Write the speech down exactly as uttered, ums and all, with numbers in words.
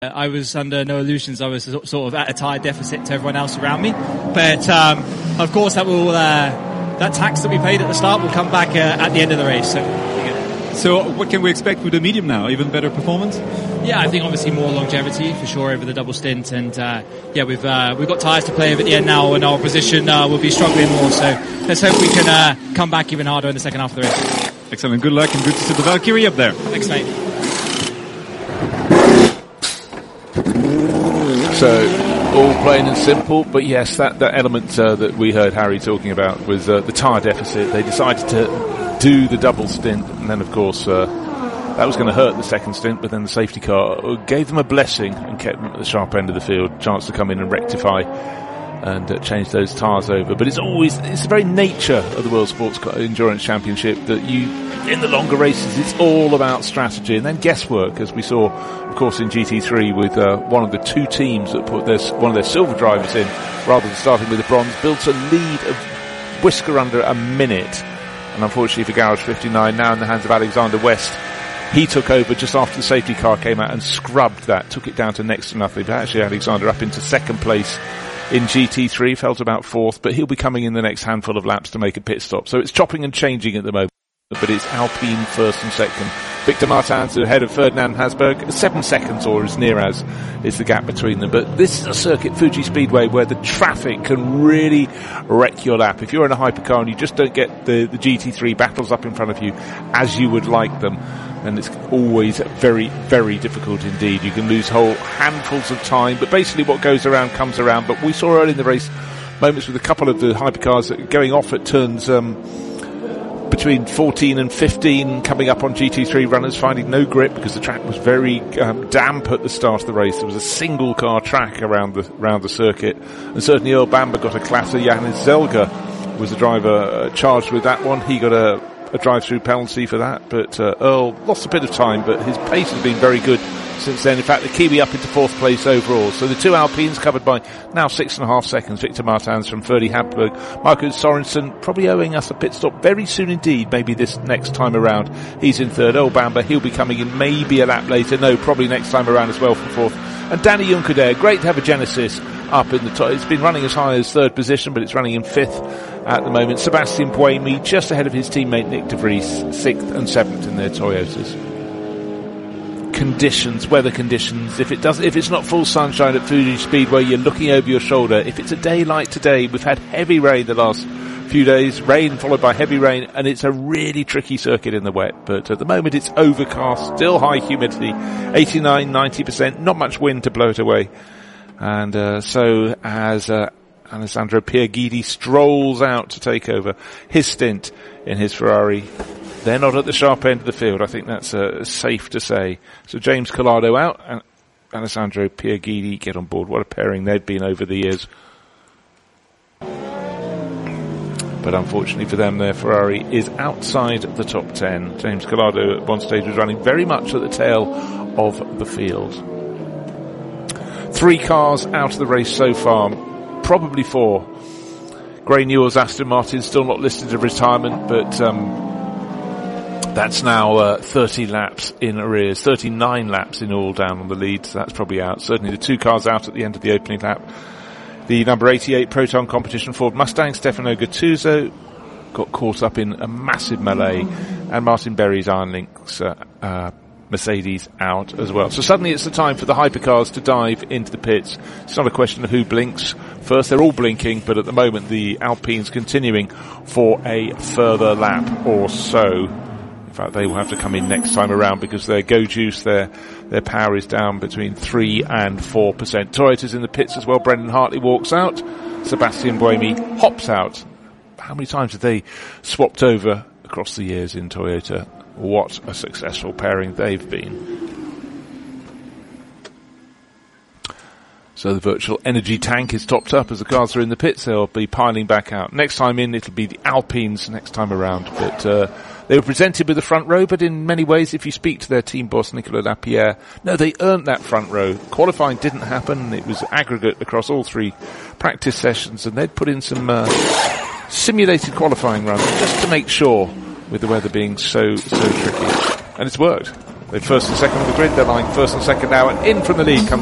I was under no illusions I was sort of at a tyre deficit to everyone else around me, but um, of course that will uh, that tax that we paid at the start will come back uh, at the end of the race. So, so what can we expect with the medium now? Even better performance? Yeah, I think obviously more longevity for sure over the double stint, and uh, yeah, we've uh, we've got tyres to play with at the end now, and our position uh, will be struggling more. So let's hope we can uh, come back even harder in the second half of the race. Excellent, good luck, and good to see the Valkyrie up there. Thanks, mate. So, all plain and simple, but yes, that, that element uh, that we heard Harry talking about was uh, the tyre deficit. They decided to do the double stint, and then of course uh, that was going to hurt the second stint, but then the safety car gave them a blessing and kept them at the sharp end of the field, chance to come in and rectify and uh, change those tyres over. But it's always, it's the very nature of the World Sports Endurance Championship that you, in the longer races, it's all about strategy and then guesswork, as we saw, of course, in G T three with uh, one of the two teams that put their, one of their silver drivers in, rather than starting with the bronze, built a lead of whisker under a minute. And unfortunately for Garage fifty-nine, now in the hands of Alexander West, he took over just after the safety car came out and scrubbed that, took it down to next to nothing. But actually Alexander up into second place in G T three, felt about fourth, but he'll be coming in the next handful of laps to make a pit stop. So it's chopping and changing at the moment, but it's Alpine first and second. Victor Martins ahead of Ferdinand Hasberg, seven seconds or as near as is the gap between them. But this is a circuit, Fuji Speedway, where the traffic can really wreck your lap. If you're in a hypercar and you just don't get the, the G T three battles up in front of you as you would like them, and it's always very, very difficult indeed. You can lose whole handfuls of time, but basically what goes around comes around. But we saw early in the race moments with a couple of the hypercars going off at turns um, between fourteen and fifteen, coming up on G T three runners, finding no grip because the track was very um, damp at the start of the race. There was a single car track around the around the circuit, and certainly Earl Bamber got a clatter. Johannes Zelger was the driver uh, charged with that one. He got a a drive-through penalty for that, but uh, Earl lost a bit of time, but his pace has been very good since then. In fact, the Kiwi up into fourth place overall. So the two Alpines covered by now six and a half seconds. Victor Martins from Ferdy Hamburg. Marcus Sorensen probably owing us a pit stop very soon indeed, maybe this next time around. He's in third. Earl Bamber, he'll be coming in maybe a lap later. No, probably next time around as well from fourth. And Danny Juncker there, great to have a Genesis up in the top. It's been running as high as third position, but it's running in fifth at the moment. Sebastian Buemi just ahead of his teammate Nick de Vries, sixth and seventh in their Toyotas. Conditions, weather conditions. If it does, if it's not full sunshine at Fuji Speedway, you're looking over your shoulder. If it's a day like today, we've had heavy rain the last few days, rain followed by heavy rain, and it's a really tricky circuit in the wet. But at the moment it's overcast, still high humidity, eighty-nine, ninety percent, not much wind to blow it away. And uh, so as uh, Alessandro Pierguidi strolls out to take over his stint in his Ferrari, they're not at the sharp end of the field. I think that's uh, safe to say. So James Collado out and Alessandro Pierguidi get on board. What a pairing they've been over the years. But unfortunately for them, their Ferrari is outside the top ten. James Collado at one stage was running very much at the tail of the field. Three cars out of the race so far, probably four. Gray Newell's Aston Martin still not listed as retirement, but um, that's now uh, thirty laps in arrears, thirty-nine laps in all down on the lead, so that's probably out. Certainly the two cars out at the end of the opening lap. The number eighty-eight Proton Competition Ford Mustang, Stefano Gattuso, got caught up in a massive melee, and Martin Berry's Iron Lynx uh, uh, Mercedes out as well. So suddenly it's the time for the hypercars to dive into the pits. It's not a question of who blinks first. They're all blinking, but at the moment the Alpines continuing for a further lap or so. In fact, they will have to come in next time around because their go juice, their their power is down between three and four percent. Toyota's in the pits as well. Brendan Hartley walks out. Sebastian Buemi hops out. How many times have they swapped over across the years in Toyota? What a successful pairing they've been. So the virtual energy tank is topped up as the cars are in the pits. They'll be piling back out. Next time in, it'll be the Alpines next time around. But uh, they were presented with the front row, but in many ways, if you speak to their team boss, Nicolas Lapierre, no, they earned that front row. Qualifying didn't happen. It was aggregate across all three practice sessions, and they'd put in some uh, simulated qualifying runs just to make sure, with the weather being so, so tricky. And it's worked. They're first and second on the grid. They're lying first and second now, and in from the lead comes